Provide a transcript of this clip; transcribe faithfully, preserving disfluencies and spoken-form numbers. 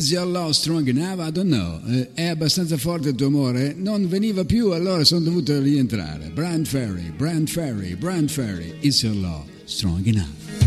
Is your love strong enough? I don't know. Eh, è abbastanza forte il tuo amore? Non veniva più, allora sono dovuto rientrare. Bryan Ferry, Bryan Ferry, Bryan Ferry. Is your love strong enough?